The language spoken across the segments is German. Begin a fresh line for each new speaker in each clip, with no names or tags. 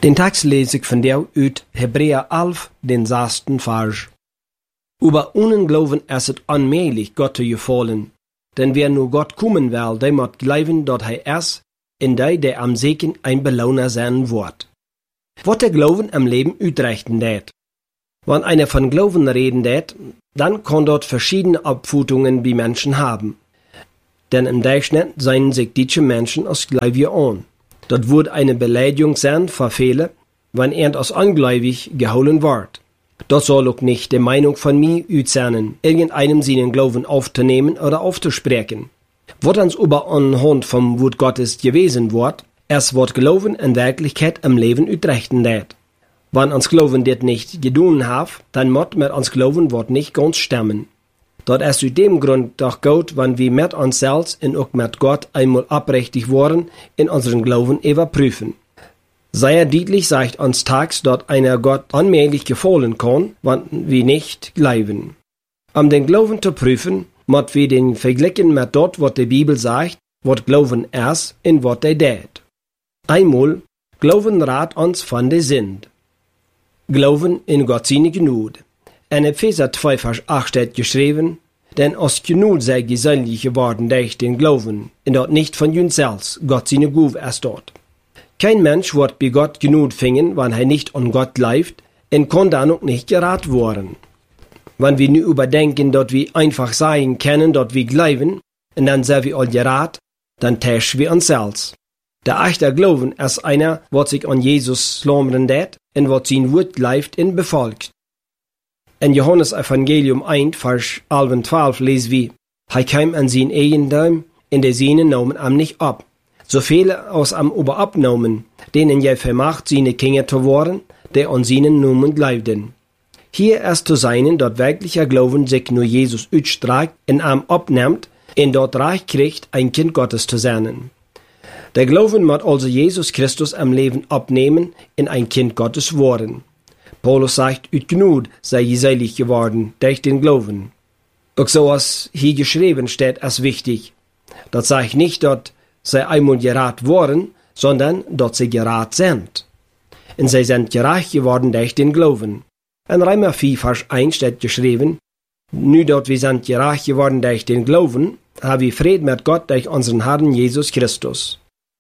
Den Text lese ich von der uit Hebräer 11, den 6. Vers. Über Unglauben ist es unmöglich, Gott zu gefallen. Denn wer nur Gott kommen will, der muss glauben, dass er ist, in der am Segen ein Belohner sein wird. Was der Glauben am Leben uitrichten dat. Wenn einer von Glauben reden dat, dann kann dort verschiedene Abfutungen wie Menschen haben. Denn im Durchschnitt seien sich diese Menschen als Gläubige an. Dort wird eine Beleidigung sein für viele, wenn er als ungläubig geholen wird. Das soll auch nicht die Meinung von mir sein, irgendeinem seinen Glauben aufzunehmen oder aufzusprechen. Was uns aber anhand vom Wort Gottes gewesen wird, es wird Glauben in Wirklichkeit im Leben uitrichten dat. Wenn uns Glauben das nicht getan hat, dann muss mit uns Glauben wird nicht ganz stimmen. Dort ist aus dem Grund doch gut, wenn wir mit uns selbst und auch mit Gott einmal abrichtig worden, in unseren Glauben überprüfen. Sehr deutlich sagt uns tags, dass einer Gott unmöglich gefallen kann, wenn wir nicht glauben. Um den Glauben zu prüfen, muss wir den vergleichen mit dort, was die Bibel sagt, was Glauben ist und was er tut. Einmal, Glauben rat uns von der Sünd. Glauben in Gott seine Gnade. In Epheser 2, Vers 8 steht geschrieben, denn aus Gnade sei gesellig geworden durch den Glauben, und dort nicht von uns selbst, Gott seine Gnade ist dort. Kein Mensch wird bei Gott Gnade finden, wenn er nicht an Gott leibt, und kann dann auch nicht gerat worden. Wenn wir nur überdenken, dass wir einfach sagen können, dass wir glauben, und dann sind wir all gerat, dann täuschen wir uns selbst. Der echte Glauben ist einer, was sich an Jesus klammern dat, und was sein Wort leibt und befolgt. In Johannes Evangelium 1, Vers 11 und 12 lesen wir, er kam an sein Eigentum, und die Seinen nahmen ihm nicht ab. So viele aus ihm aber abnahmen, denen je vermacht, seine Kinder zu werden, die an seinen Namen glaubten. Hier ist zu sein, dass wirklicher Glauben sich nur Jesus ausstreckt, in ihm abnimmt, und dort Reich kriegt, ein Kind Gottes zu sein. Der Glauben muss also Jesus Christus am Leben abnehmen, in ein Kind Gottes werden. Paulus sagt, uit Gnade sei selig geworden, durch den Glauben. Auch so was hier geschrieben steht, ist wichtig. Das sagt nicht, dass sie einmal gerat worden, sondern dass sie gerat sind. Und sie sind gerecht geworden durch den Glauben. In Römer 4, Vers 1 steht geschrieben, nu dort wir sind gerecht geworden durch den Glauben, haben wir Frieden mit Gott durch unseren Herrn Jesus Christus.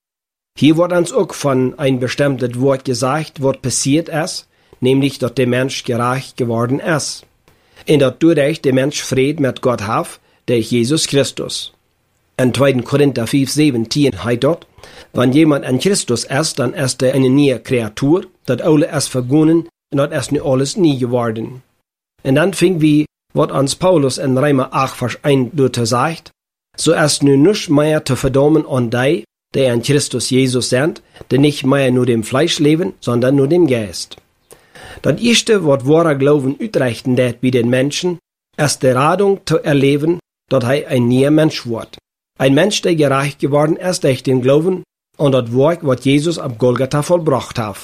Hier wird uns auch von ein bestimmtes Wort gesagt, was passiert ist, nämlich, dass der Mensch gerecht geworden ist. Und dass dadurch der Mensch Frieden mit Gott hat, durch Jesus Christus. In 2. Korinther 5, 17 heißt dort, wenn jemand in Christus ist, dann ist er eine neue Kreatur, das Alte ist vergangen und das ist nicht alles nie geworden. Und dann fing wie, was uns Paulus in Römer 8, Vers 1 dort sagt, so ist nun nicht mehr zu verdammen an die in Christus Jesus sind, die nicht mehr nur dem Fleisch leben, sondern nur dem Geist. Das erste, was wahrer Glauben uitrichten dat bei den Menschen, ist die Radung zu erleben, dass er ein neuer Mensch wird. Ein Mensch, der gerecht geworden ist durch den Glauben und das Werk, was Jesus am Golgatha vollbracht hat.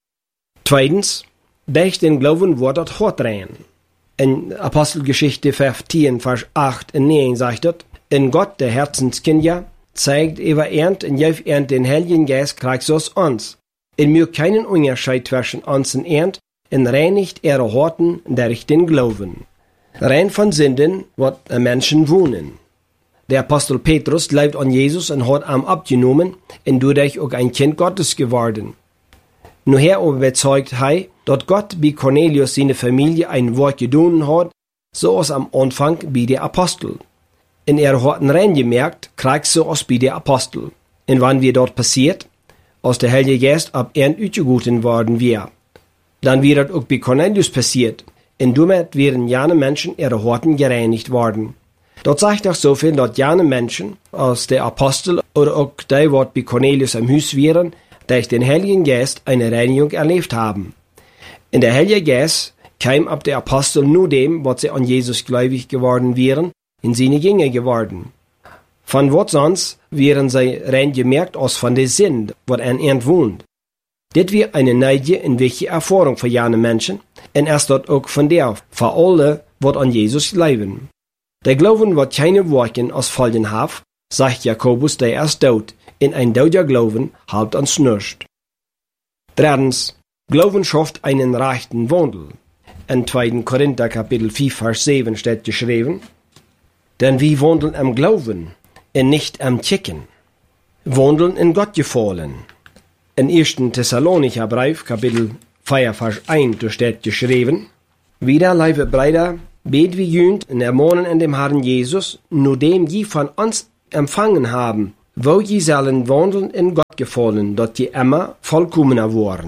Zweitens, durch den Glauben wird das Hort rein. In Apostelgeschichte 15, Vers 8 und 9 sagt es, in Gott, der Herzenskinder, zeigt über Ernt und jeff Ernt den Heiligen Geist kriegt aus uns. In mir keinen Unterschied zwischen uns und Ernt, und reinigt ihre Horten durch den Glauben. Rein von Sünden wird ein Menschen wohnen. Der Apostel Petrus glaubt an Jesus und hat ihn abgenommen und dadurch auch ein Kind Gottes geworden. Nur er überzeugt er, dass Gott bei Cornelius seine Familie ein Wort getan hat, so als am Anfang bei der Apostel. Und er hat rein gemerkt, kriegt so als bei der Apostel. Und wann wir dort passiert, aus der Heilige Geist ab Ernt uitgegoten worden wir. Dann wird das auch bei Cornelius passiert. Und damit wären jene Menschen ihre Horten gereinigt worden. Dort sagt auch so viel, dass jene Menschen aus der Apostel oder auch die, was bei Cornelius am Haus wären, durch den Heiligen Geist eine Reinigung erlebt haben. In der Heilige Geist kam ab der Apostel nur dem, was sie an Jesus gläubig geworden wären, in seine Jünger geworden. Von was sonst wären sie rein gemerkt als von der Sünde, was an Ernt wohnt. Das wird eine neue und wichtige Erfahrung für jene Menschen, und erst dort auch von der, für alle, was an Jesus glauben. Der Glauben wird keine Worte als Folgen hat, sagt Jakobus, der ist tot, in ein toter Glauben halt uns nicht. Drittens, Glauben schafft einen rechten Wandel. In 2. Korinther Kapitel 4, Vers 7 steht geschrieben, denn wir wandeln am Glauben und nicht am Chicken. Wandeln in Gott gefallen. In 1. Thessalonicher Brief, Kapitel 4, Vers 1, da steht geschrieben, wieder, liebe Brüder, bet wir jünd und ermahnen in dem Herrn Jesus, nur dem je von uns empfangen haben, wo je sollen wandeln in Gott gefallen, dort je immer vollkommener worden.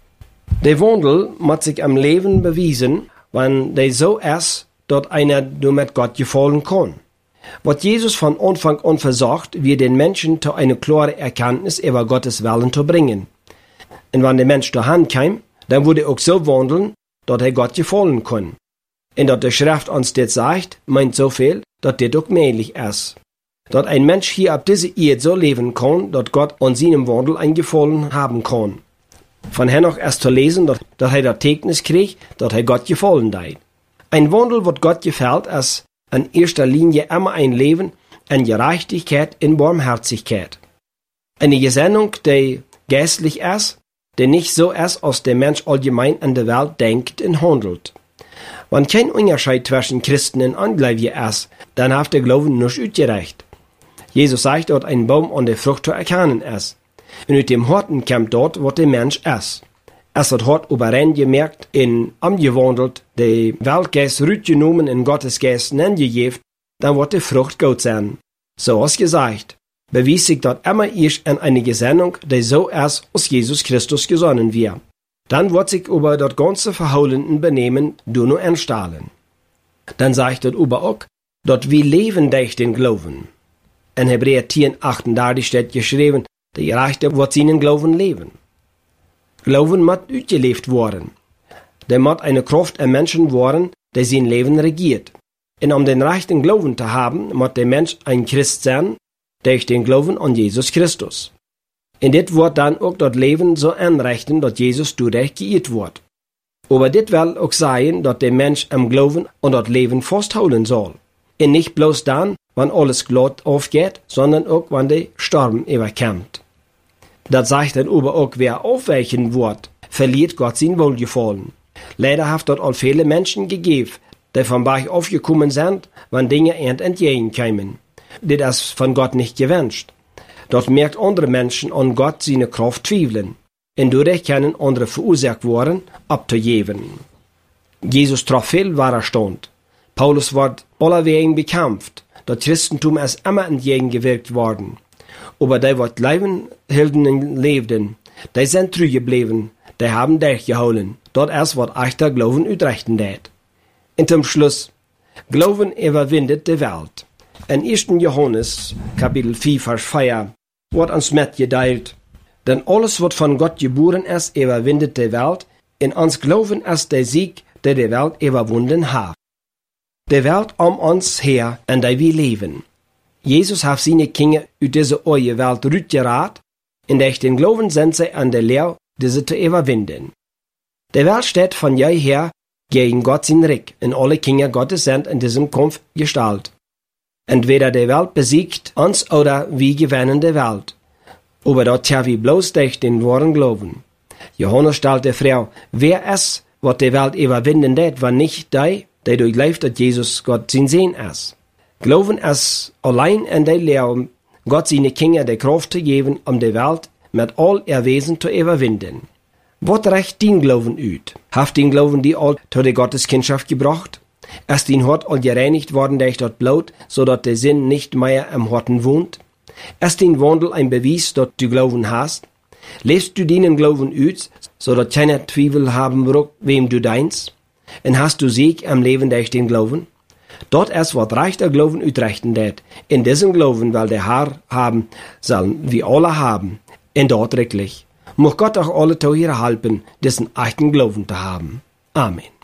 Der Wandel muss sich am Leben bewiesen, wenn der so ist, dort einer nur mit Gott gefallen kann. Was Jesus von Anfang an versucht, wir den Menschen zu einer klaren Erkenntnis über Gottes Willen zu bringen. Und wenn der Mensch dahin kam, dann würde er auch so wandeln, dass er Gott gefallen kann. Und dass der Schrift uns das sagt, meint so viel, dass das auch möglich ist. Dass ein Mensch hier auf dieser Erde so leben kann, dass Gott an seinem Wandel ein Gefallen haben kann. Von Henoch ist zu lesen, dass er das Erkenntnis kriegt, dass er Gott gefallen hat. Ein Wandel, was Gott gefällt, ist in erster Linie immer ein Leben in Gerechtigkeit, in Barmherzigkeit. Eine Gesinnung, die geistlich ist, die nicht so ist, als der Mensch allgemein in der Welt denkt und handelt. Wenn kein Unterschied zwischen Christen und Ungläubigen ist, dann hat der Glauben nicht ausgereicht. Jesus sagt, dass ein Baum an der Frucht zu erkennen ist. Und mit dem Horten kommt dort, was der Mensch ist. Es hat Hort überrennt gemerkt und umgewandelt, die Weltgeist rütgenommen in Gottes Geist angegeben, dann wird die Frucht gut sein. So ist gesagt, bewies sich dort immer erst in eine Gesinnung, die so ist, als Jesus Christus gesonnen wird. Dann wird sich über das ganze verhaulenden Benehmen nur entstahlen. Dann sagt dort über auch, dass wir leben durch den Glauben. In Hebräer 10,38 steht geschrieben, der Gerechte wird seinen Glauben leben. Glauben muss ausgelebt worden. Der muss eine Kraft im Menschen worden, der sein Leben regiert. Und um den rechten Glauben zu haben, muss der Mensch ein Christ sein, durch den Glauben an Jesus Christus. Und das wird dann auch das Leben so anrichten, dass Jesus dadurch geirrt wird. Aber das will auch sein, dass der Mensch am Glauben und das Leben festhalten soll. Und nicht bloß dann, wenn alles glatt aufgeht, sondern auch, wenn der Sturm überkommt. Das sagt dann aber auch, wer aufweichen wird, verliert Gott sein Wohlgefallen. Leider hat dort all viele Menschen gegeben, die vom Berg aufgekommen sind, wenn Dinge entgegenkämen. Das ist von Gott nicht gewünscht. Dort merkt andere Menschen an Gott seine Kraft zweifeln. Und dadurch können andere verursacht werden, abzugeben. Jesus traf viel Widerstand. Paulus wird allerwegen bekämpft. Das Christentum ist immer entgegengewirkt worden. Aber die, was Lebenhelden lebten, die sind treu geblieben, die haben durchgehalten. Dort ist, was echter Glauben ausrichten wird. Und zum Schluss, Glauben überwindet die Welt. In 1. Johannes, Kapitel 4, Vers 4, wird uns mitgeteilt, denn alles, was von Gott geboren ist, überwindet die Welt, in uns Glauben ist der Sieg, der die Welt überwunden hat. Die Welt um uns her, in der wir leben. Jesus hat seine Kinder aus dieser neuen Welt rausgerat, und durch den Glauben sind sie an der Lehre, diese zu überwinden. Die Welt steht von jeher gegen Gott sein Reich, und alle Kinder Gottes sind in diesem Kampf gestaltet. Entweder die Welt besiegt uns oder wir gewinnen die Welt. Aber dort haben wir bloß durch den wahren Glauben. Johannes stellt der Frau, wer ist, was die Welt überwinden wird, wenn nicht die durchläuft, dass Jesus Gott sein Sehen ist. Glauben ist allein in der Lehre, Gott seine Kinder die Kraft zu geben, um die Welt mit all ihr Wesen zu überwinden. Was reicht dein Glauben aus? Hat dein Glauben die all zu der Gotteskindschaft gebracht? Ist dein Hort all gereinigt worden durch das Blut, so dass der Sinn nicht mehr im Horten wohnt? Ist dein Wandel ein Beweis, dass du Glauben hast? Lebst du deinen Glauben aus, so dass keiner Zweifel haben wird, wem du deinst? Und hast du Sieg am Leben durch den Glauben? Dort ist, was reichter Glauben ausrichten wird. In diesem Glauben, weil der Herr haben, sollen wir alle haben. Und dort wirklich. Muss Gott auch alle zu ihr helfen, diesen echten Glauben zu haben. Amen.